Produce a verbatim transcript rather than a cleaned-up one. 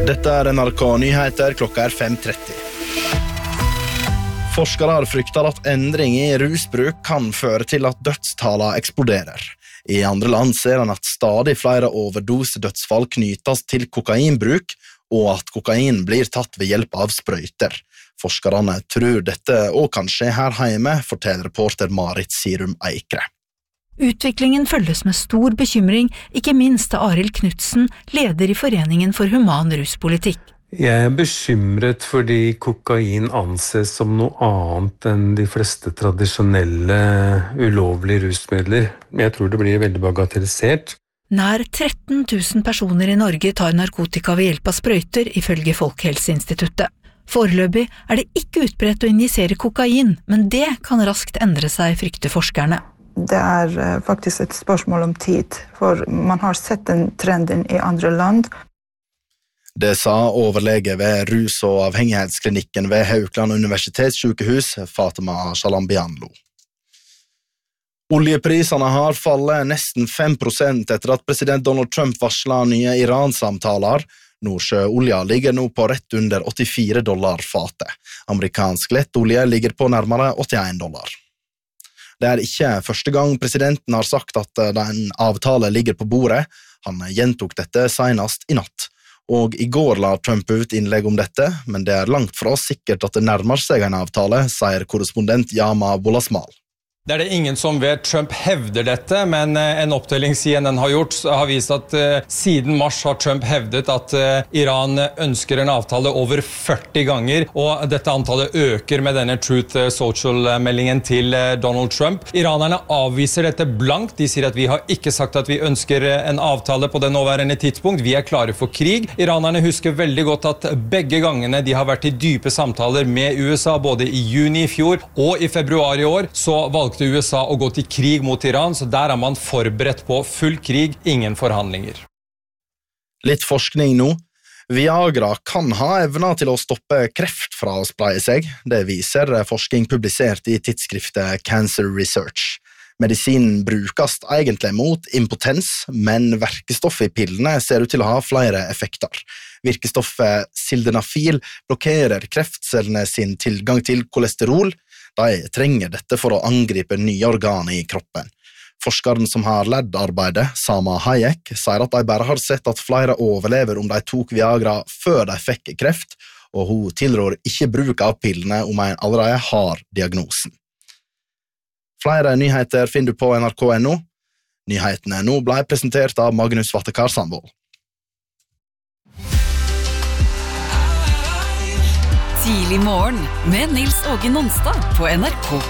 Dette er N R K Nyheter, klokka er fem tretti. Forskere frykter at endring i rusbruk kan føre til at dødstallene eksploderer. I andre land ser han at stadig flere overdosedødsfall knyttes til kokainbruk, og at kokain blir tatt ved hjelp av sprøyter. Forskerne tror dette og kanskje her hjemme, forteller reporter Marit Sirum Eikre. Utviklingen følges med stor bekymring, ikke minst av Arild Knudsen, leder i Foreningen for human ruspolitikk. Jeg er bekymret fordi kokain anses som noe annet enn de fleste tradisjonelle ulovlige rusmidler. Jeg tror det blir veldig bagatellisert. Nær tretten tusen personer i Norge tar narkotika ved hjelp av sprøyter, ifølge Folkehelseinstituttet. Foreløpig er det ikke utbredt å injisere kokain, men det kan raskt endre seg, frykter forskerne. Det er faktisk et spørsmål om tid, for man har sett den trenden i andre land. Det sa overlege ved rus- og avhengighetsklinikken ved Haukeland universitetssykehus, Fatima Shalambianlo. Oljeprisene har fallet nesten fem prosent etter at president Donald Trump varslet nye Iran-samtaler. Nordsjøolja ligger nå på rett under åttifire dollar fatet. Amerikansk lettolje ligger på nærmere åttien dollar. Det er ikke første gang presidenten har sagt at en avtale ligger på bordet. Han gjentok dette senest i natt. Og i går la Trump ut innlegg om dette, men det er langt fra sikkert at det nærmer seg en avtale, sier korrespondent Yama Bolasmal. Det er det ingen som vet. Trump hevder dette, men en opptelling C N N har gjort har vist at uh, siden mars har Trump hevdet at uh, Iran ønsker en avtale over førti ganger, og dette antallet øker med denne Truth Social-meldingen til uh, Donald Trump. Iranerne avviser dette blankt. De sier at vi har ikke sagt at vi ønsker en avtale på det nåværende tidspunkt. Vi er klare for krig. Iranerne husker veldig godt at begge gangene de har vært i dype samtaler med U S A, både i juni i fjor og i februar i år, så valgte til U S A å gå til krig mot Iran, så der er man forberedt på full krig, ingen forhandlinger. Litt forskning nå. Viagra kan ha evner til å stoppe kreft fra å spreie seg. Det viser forskning publisert i tidsskriftet Cancer Research. Medisinen brukes egentlig mot impotens, men verkestoffet i pillene ser ut til å ha flere effekter. Virkestoffet sildenafil blokkerer kreftcellene sin tilgang til kolesterol. De trenger dette for å angripe nye organer i kroppen. Forskeren som har ledd arbeidet, Sama Hayek, sier at de bare har sett at flere overlever om de tok Viagra før de fikk kreft, og hun tilrår ikke bruk av pillene om en allerede har diagnosen. Flere nyheter finner du på N R K punktum no. Nyhetene nå ble presentert av Magnus Vattekar Sandvold. Tidlig morgen med Nils Åge Nonstad på N R K